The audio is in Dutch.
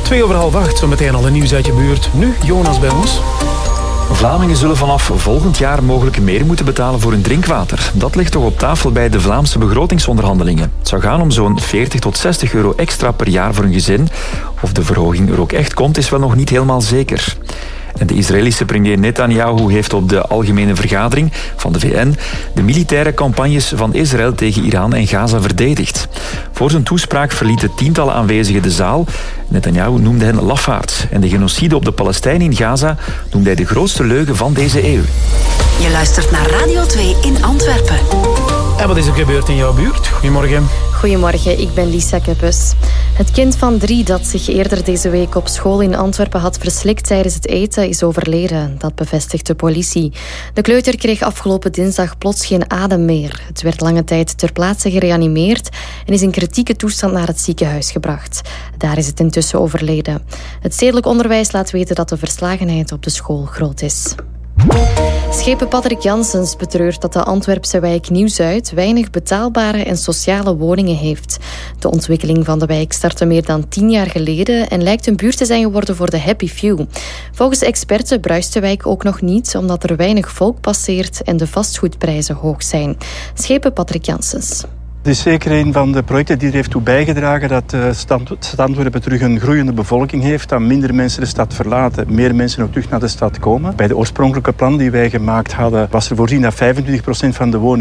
7:02, zo meteen al een nieuws uit je buurt. Nu Jonas bij ons. Vlamingen zullen vanaf volgend jaar mogelijk meer moeten betalen voor hun drinkwater. Dat ligt toch op tafel bij de Vlaamse begrotingsonderhandelingen. Het zou gaan om zo'n 40 tot 60 euro extra per jaar voor een gezin. Of de verhoging er ook echt komt, is wel nog niet helemaal zeker. En de Israëlische premier Netanyahu heeft op de algemene vergadering van de VN de militaire campagnes van Israël tegen Iran en Gaza verdedigd. Voor zijn toespraak verlieten tientallen aanwezigen de zaal. Netanyahu noemde hen lafaards. En de genocide op de Palestijnen in Gaza noemde hij de grootste leugen van deze eeuw. Je luistert naar Radio 2 in Antwerpen. En wat is er gebeurd in jouw buurt? Goedemorgen. Goedemorgen, ik ben Lisa Keppes. Het kind van 3 dat zich eerder deze week op school in Antwerpen had verslikt tijdens het eten is overleden. Dat bevestigt de politie. De kleuter kreeg afgelopen dinsdag plots geen adem meer. Het werd lange tijd ter plaatse gereanimeerd en is in kritieke toestand naar het ziekenhuis gebracht. Daar is het intussen overleden. Het stedelijk onderwijs laat weten dat de verslagenheid op de school groot is. Schepen Patrick Janssens betreurt dat de Antwerpse wijk Nieuw-Zuid weinig betaalbare en sociale woningen heeft. De ontwikkeling van de wijk startte meer dan 10 jaar geleden en lijkt een buurt te zijn geworden voor de happy few. Volgens experten bruist de wijk ook nog niet omdat er weinig volk passeert en de vastgoedprijzen hoog zijn. Schepen Patrick Janssens. Het is zeker een van de projecten die er heeft toe bijgedragen dat de stad Antwerpen terug een groeiende bevolking heeft, dat minder mensen de stad verlaten, meer mensen ook terug naar de stad komen. Bij de oorspronkelijke plan die wij gemaakt hadden was er voorzien dat 25% van de woningen